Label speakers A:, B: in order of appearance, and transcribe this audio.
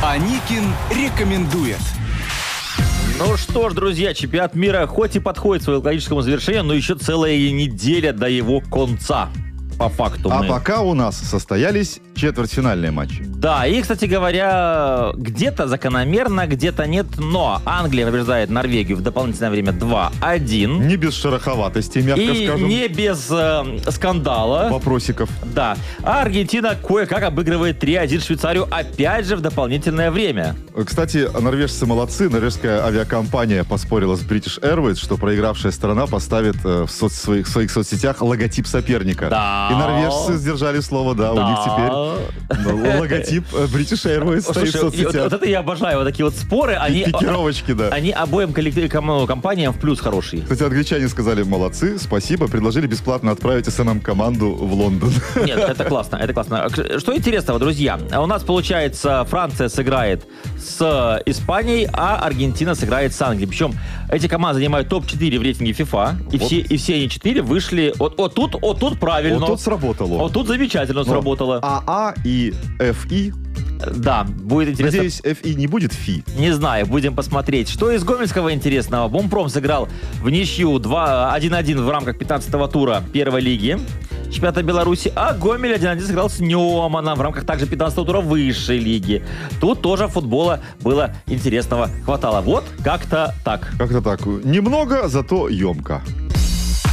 A: Аникин рекомендует.
B: Ну что ж, друзья, чемпионат мира хоть и подходит к своему логическому завершению, но еще целая неделя до его конца. По факту.
C: А пока у нас состоялись четвертьфинальные матчи.
B: Да, и, кстати говоря, где-то закономерно, где-то нет, но Англия побеждает Норвегию в дополнительное время 2-1.
C: Не без шероховатости, мягко
B: И
C: скажем.
B: не без скандала.
C: Вопросиков.
B: Да. А Аргентина кое-как обыгрывает 3-1 Швейцарию, опять же в дополнительное время.
C: Кстати, норвежцы молодцы. Норвежская авиакомпания поспорила с British Airways, что проигравшая сторона поставит в своих соцсетях логотип соперника.
B: Да.
C: И норвежцы сдержали слово, да. У них теперь логотип British Airways стоит в
B: Слушай,
C: соцсетях.
B: вот это я обожаю, вот такие вот споры.
C: Пикировочки, да.
B: Они обоим компаниям в плюс хорошие.
C: Кстати, англичане сказали молодцы, спасибо, предложили бесплатно отправить СММ-команду в Лондон.
B: Нет, это классно, это классно. Что интересного, друзья, у нас, получается, Франция сыграет с Испанией, а Аргентина сыграет с Англией. Причем эти команды занимают топ-4 в рейтинге FIFA, и все они 4 вышли... Вот тут правильно.
C: Вот тут сработало.
B: Вот тут замечательно сработало.
C: АА и ФИ.
B: Да, будет интересно.
C: Надеюсь, ФИ не будет ФИ.
B: Не знаю, будем посмотреть. Что из гомельского интересного? Бомпром сыграл в ничью 1-1 в рамках 15-го тура первой лиги чемпионата Беларуси, а Гомель 1-1 сыграл с Неманом в рамках также 15-го тура высшей лиги. Тут тоже футбола было интересного хватало. Вот как-то так.
C: Как-то так. Немного, зато емко.